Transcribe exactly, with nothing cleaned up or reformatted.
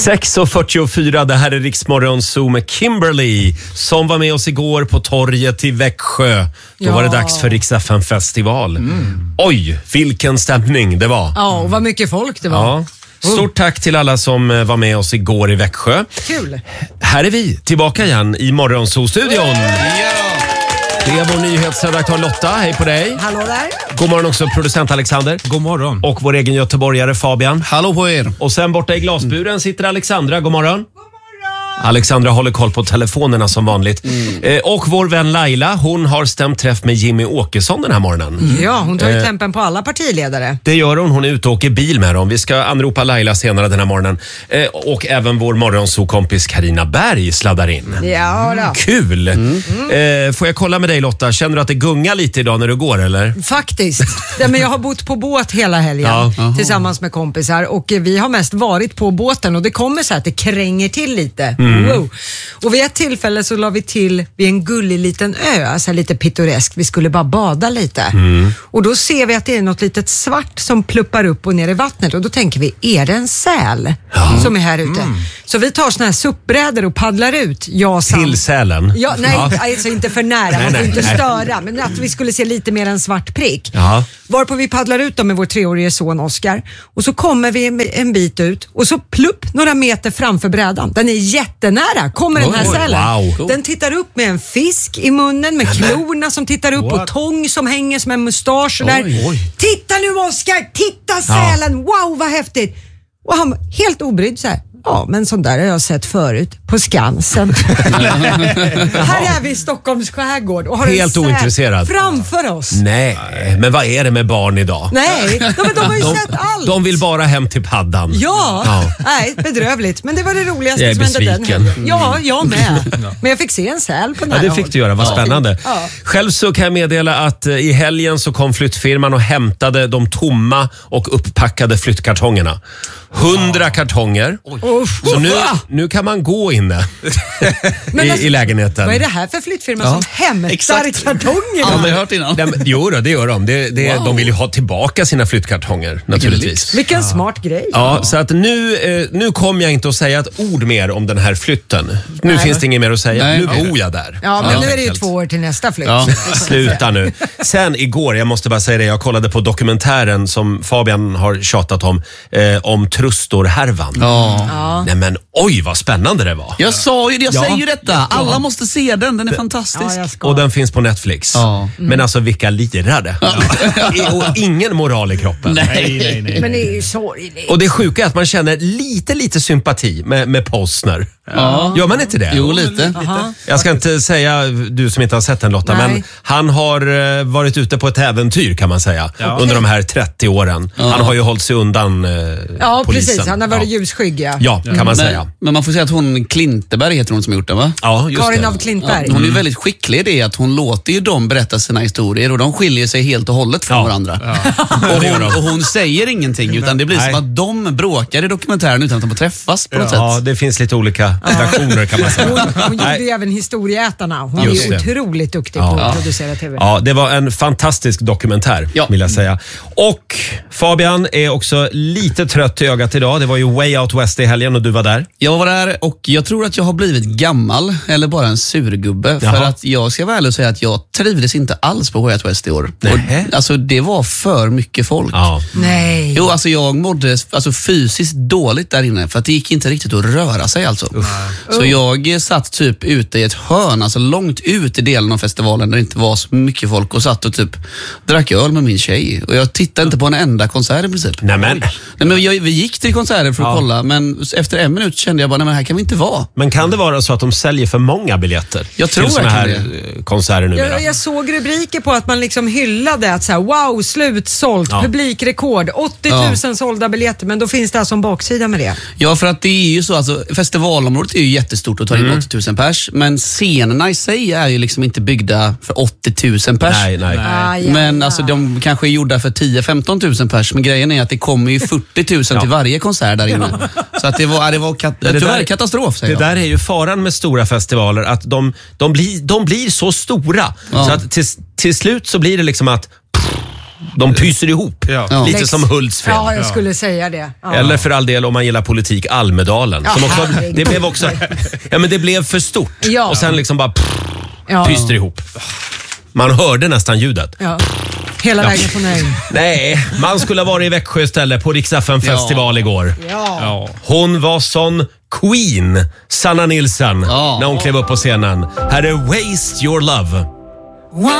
sex och fyrtiofyra, det här är Riksmorgon Zoo med Kimberly som var med oss igår på torget i Växjö. Då ja. var det dags för Rix F M-festival. Mm. Oj, vilken stämning det var. Ja, och vad mycket folk det var. Ja. Stort tack till alla som var med oss igår i Växjö. Kul. Här är vi tillbaka igen i Morgonzoo-studion. Ja. Det är vår nyhetsredaktör Lotta, hej på dig. Hallå där. God morgon också producent Alexander. God morgon. Och vår egen göteborgare Fabian. Hallå på er. Och sen borta i glasburen sitter Alexandra, god morgon. Alexandra håller koll på telefonerna som vanligt. Mm. Eh, och vår vän Laila, hon har stämt träff med Jimmy Åkesson den här morgonen. Mm. Ja, hon tar ju eh, tempen på alla partiledare. Det gör hon, hon är ute och åker bil med dem. Vi ska anropa Laila senare den här morgonen. Eh, och även vår morgonsokompis Carina Berg sladdar in. Ja då. Kul! Mm. Eh, får jag kolla med dig Lotta, känner du att det gungar lite idag när du går eller? Faktiskt. Ja, men jag har bott på båt hela helgen ja. tillsammans med kompisar och vi har mest varit på båten och det kommer så här att det kränger till lite. Mm. Wow. Och vid ett tillfälle så la vi till vid en gullig liten ö, så här lite pittoresk. Vi skulle bara bada lite. Mm. Och då ser vi att det är något litet svart som pluppar upp och ner i vattnet och då tänker vi, är det en säl ja. som är här ute? Mm. Så vi tar såna här suppbrädor och paddlar ut. Jag sam- till sälen? Ja, nej, ja. alltså inte för nära, man får nej, inte nej. störa. Men att vi skulle se lite mer en svart prick. Ja. Varpå vi paddlar ut dem med vår treårige son Oscar. Och så kommer vi en bit ut och så plupp några meter framför brädan. Den är jättenära, kommer den här Oj, sälen. Wow. Den tittar upp med en fisk i munnen, med klorna som tittar upp What? och tång som hänger som en mustasch. Och där. Oj, oj. Titta nu Oscar, titta sälen, ja. wow vad häftigt. Och han var helt obrydd så här. Ja, men sån där har jag sett förut på Skansen. Här är vi i Stockholms skärgård och har helt en ointresserad framför oss. Nej, men vad är det med barn idag? Nej, de, de har ju de, sett allt. De vill bara hem till paddan. Ja, ja. Nej, bedrövligt. Men det var det roligaste jag är som hände besviken. den. Ja, jag med. Men jag fick se en säl på nära Ja, det fick du göra. Vad spännande. Ja. Själv så kan jag meddela att i helgen så kom flyttfirman och hämtade de tomma och upppackade flyttkartongerna. Hundra kartonger. Oj. Så nu, nu kan man gå inne i, alltså, i lägenheten. Vad är det här för flyttfirma ja. som hämtar Exakt. kartongerna? Aldrig hört innan. De, jo då, det gör de. Det, det, wow. De vill ju ha tillbaka sina flyttkartonger naturligtvis. Vilken smart grej. Ja, så att nu, eh, nu kommer jag inte att säga ett ord mer om den här flytten. Nu Nej. finns det inget mer att säga. Nej. Nu bor jag där. Ja, men ja. nu är det ju två år till nästa flytt. Ja. Sluta nu. Sen igår, jag måste bara säga det, jag kollade på dokumentären som Fabian har tjatat om, eh, om Trustor-härvan. Ja. Ja. Nej men oj vad spännande det var. Jag sa ju det, jag ja. säger ju detta. Alla måste se den, den är fantastisk. Ja, och den finns på Netflix. Ja. Mm. Men alltså vilka lirare. Ja. Och ingen moral i kroppen. Nej, nej, nej. Men det är ju sorgligt. Och det sjuka är att man känner lite, lite sympati med, med Posner. Ja. Gör man inte det? Jo, lite. Aha. Jag ska inte säga, du som inte har sett den Lotta, Nej. men han har varit ute på ett äventyr kan man säga. Ja. Under de här trettio åren. Ja. Han har ju hållit sig undan eh, Ja, polisen. precis. Han har varit ja. ljusskygg. Ja, ja kan man men, säga. Men man får säga att hon, Klinteberg heter hon som har gjort den va? Ja, just Karin det. av Klintberg. Ja, hon är väldigt skicklig i det att hon låter ju dem berätta sina historier och de skiljer sig helt och hållet från ja. varandra. Ja. Och, hon, och hon säger ingenting utan det blir Nej. som att de bråkar i dokumentären utan att de får träffas på något ja, sätt. Ja, det finns lite olika versioner kan man säga. Hon, hon gjorde ju även Historieätarna. Hon Just är det. otroligt duktig ja. på att producera tv. Ja, det var en fantastisk dokumentär ja. vill jag säga. Och Fabian är också lite trött i ögat idag. Det var ju Way Out West i helgen och du var där. Jag var där och jag tror att jag har blivit gammal eller bara en surgubbe. Jaha. För att jag ska vara ärlig och säga att jag trivdes inte alls på Way Out West i år. Och, alltså det var för mycket folk. Ja. Nej. Jo, alltså jag mådde alltså, fysiskt dåligt där inne för att det gick inte riktigt att röra sig alltså. Uh. Så jag satt typ ute i ett hörn, alltså långt ut i delen av festivalen där det inte var så mycket folk och satt och typ drack öl med min tjej. Och jag tittade inte på en enda konsert i princip. Nej men, nej, men jag, vi gick till konserter för att ja. kolla, men efter en minut kände jag bara, nej men här kan vi inte vara. Men kan det vara så att de säljer för många biljetter? Jag tror till såna här det. konserter numera? Jag, jag såg rubriker på att man liksom hyllade att så här, wow, slutsålt, ja. publikrekord, åttio tusen ja. sålda biljetter, men då finns det alltså en baksida med det. Ja, för att det är ju så, alltså festivalområdet är ju jättestort och tar in mm. åttio tusen pers, men scenerna i sig är ju liksom inte byggda för åttio tusen pers. Nej, nej. Ah, ja, men ja. alltså de kanske är gjorda för tio till femton tusen pers, men grejen är att det kommer ju fyrtio tusen ja. till varje konsert där inne. Så att det var, det var kat- det tyvärr där, katastrof, säger Det jag. där är ju faran med stora festivaler, att de, de, blir, de blir så stora. Ja. Så att till, till slut så blir det liksom att De pyser ihop. Ja. Lite Lex- som Hultsfred. Ja, jag skulle säga det. Ja. Eller för all del om man gillar politik, Almedalen. Ja, som också, herregud. det blev också, ja men det blev för stort. Ja. Och sen liksom bara pff, Ja. pyste ihop. Man hörde nästan ljudet. Ja. Hela vägen från Öjn. Nej, man skulle ha varit i Växjö istället på Rix F M festival igår. Ja. Hon var sån queen, Sanna Nilsson, Ja. när hon klev upp på scenen. Här är Waste Your Love.